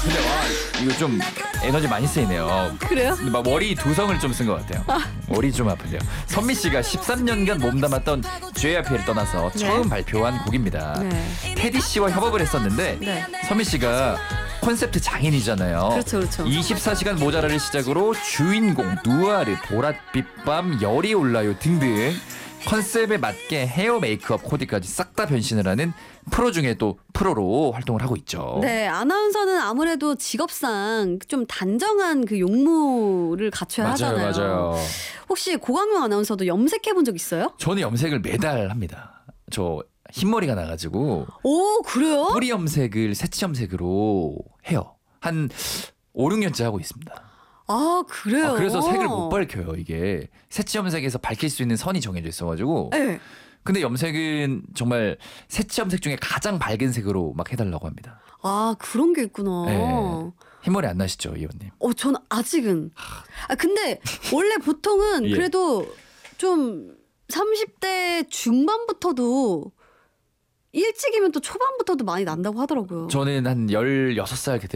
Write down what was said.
근데 와 이거 좀 에너지 많이 쓰이네요. 그래요? 근데 막 머리 두성을 좀 쓴 것 같아요. 머리 좀 아픈데요. 선미 씨가 13년간 몸담았던 JYP를 떠나서 처음 발표한 곡입니다. 네. 테디 씨와 협업을 했었는데 네. 선미 씨가 콘셉트 장인이잖아요. 그렇죠, 그렇죠. 24시간 모자라를 시작으로 주인공, 누아르, 보랏빛밤, 열이 올라요 등등 컨셉에 맞게 헤어 메이크업 코디까지 싹 다 변신을 하는 프로 중에 또 프로로 활동을 하고 있죠. 네, 아나운서는 아무래도 직업상 좀 단정한 그 용무를 갖춰야 하잖아요. 맞아요. 혹시 고강명 아나운서도 염색해 본 적 있어요? 저는 염색을 매달 합니다. 저 흰머리가 나가지고 오, 그래요? 뿌리 염색을 새치 염색으로 해요. 한 5, 6년째 하고 있습니다. 아, 그래요? 그래서 색을 못 밝혀요. 이게 새치 염색에서 밝힐 수 있는 선이 정해져 있어가지고. 네. 근데 염색은 정말 새치 염색 중에 가장 밝은 색으로 막 해달라고 합니다. 아, 그런 게 있구나. 네. 흰머리 안 나시죠, 이 의원님? 저는 아직은. 근데 원래 보통은 예. 그래도 좀 30대 중반부터도 일찍이면 또 초반부터도 많이 난다고 하더라고요. 저는 한 16살